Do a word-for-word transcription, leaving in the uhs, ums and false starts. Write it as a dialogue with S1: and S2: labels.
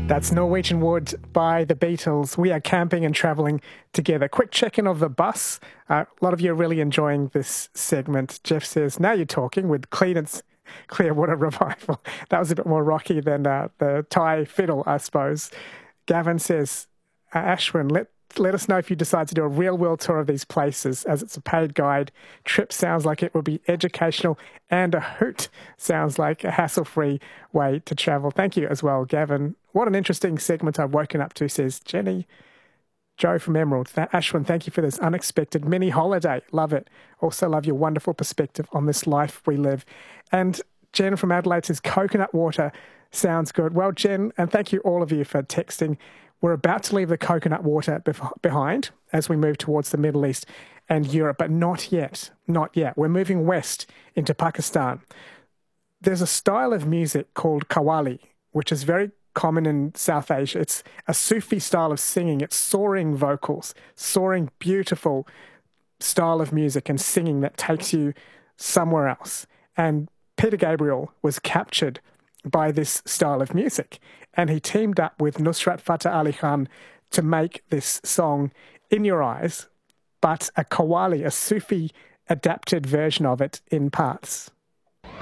S1: That's Norwegian Wood by the Beatles. We are camping and travelling together. Quick check-in of the bus. Uh, a lot of you are really enjoying this segment. Jeff says, now you're talking with Cleanance Clearwater Revival. That was a bit more rocky than uh, the Thai fiddle, I suppose. Gavin says, uh, Ashwin, let let us know if you decide to do a real-world tour of these places, as it's a paid guide. Trip sounds like it would be educational, and a hoot sounds like a hassle-free way to travel. Thank you as well, Gavin. What an interesting segment I've woken up to, says Jenny. Joe from Emerald. Th- Ashwin, thank you for this unexpected mini holiday. Love it. Also love your wonderful perspective on this life we live. And Jen from Adelaide says, coconut water sounds good. Well, Jen, and thank you all of you for texting. We're about to leave the coconut water bef- behind as we move towards the Middle East and Europe, but not yet. Not yet. We're moving west into Pakistan. There's a style of music called qawwali, which is very common in South Asia. It's a Sufi style of singing. It's soaring vocals, soaring, beautiful style of music and singing that takes you somewhere else. And Peter Gabriel was captured by this style of music, and he teamed up with Nusrat Fateh Ali Khan to make this song In Your Eyes, but a qawwali, a Sufi adapted version of it in parts.